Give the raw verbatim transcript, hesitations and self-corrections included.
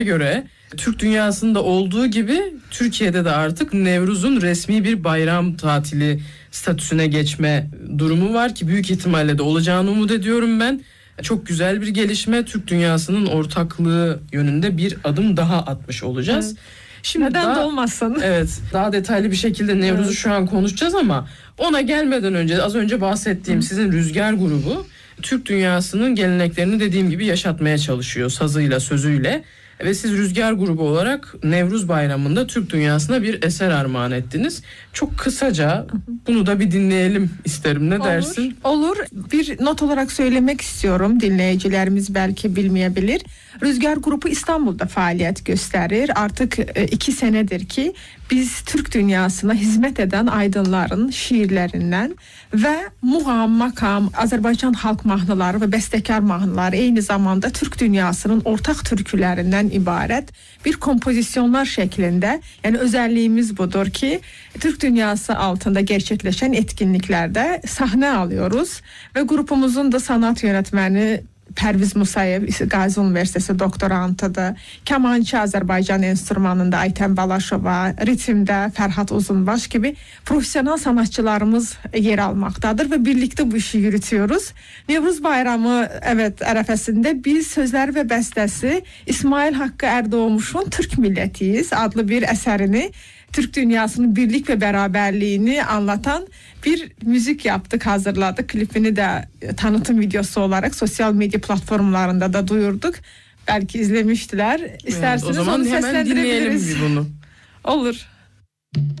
göre Türk dünyasında olduğu gibi Türkiye'de de artık Nevruz'un resmi bir bayram tatili statüsüne geçme durumu var ki büyük ihtimalle de olacağını umut ediyorum ben. Çok güzel bir gelişme, Türk dünyasının ortaklığı yönünde bir adım daha atmış olacağız. Evet. Şimdi Neden daha, de olmasın? Evet, daha detaylı bir şekilde Nevruz'u Evet. şu an konuşacağız ama ona gelmeden önce az önce bahsettiğim Hı. sizin Rüzgar grubu Türk dünyasının geleneklerini dediğim gibi yaşatmaya çalışıyor sazıyla, sözüyle. Ve siz Rüzgar grubu olarak Nevruz Bayramı'nda Türk dünyasına bir eser armağan ettiniz. Çok kısaca bunu da bir dinleyelim isterim. Ne Olur, dersin? Olur. Bir not olarak söylemek istiyorum. Dinleyicilerimiz belki bilmeyebilir. Rüzgar grubu İstanbul'da faaliyet gösterir. Artık iki senedir ki biz Türk dünyasına hizmet eden aydınların şiirlerinden ve muğam, makam, Azərbaycan halk mahnıları ve bestekar mahnıları aynı zamanda Türk dünyasının ortak türkülerinden ibaret bir kompozisyonlar şeklinde, yani özelliğimiz budur ki Türk dünyası altında gerçekleşen etkinliklerde sahne alıyoruz ve grubumuzun da sanat yönetmeni Pərviz Musayev, Gazi Üniversitesi doktorantıdır. Kamançı Azərbaycan enstrümanında Aytən Balaşova, ritimdə Fərhad Uzunbaş gibi profesyonel sanatçılarımız yer almaktadır ve birlikte bu işi yürütüyoruz. Nevruz Bayramı evet arefesinde biz sözleri ve bestesi İsmail Hakkı Erdoğmuş'un Türk Milletiyiz adlı bir eserini, Türk dünyasının birlik ve beraberliğini anlatan bir müzik yaptık, hazırladık. Klipini de tanıtım videosu olarak sosyal medya platformlarında da duyurduk. Belki izlemiştiler. İsterseniz evet, o zaman onu hemen dinleyelim seslendirebiliriz. bunu. Olur.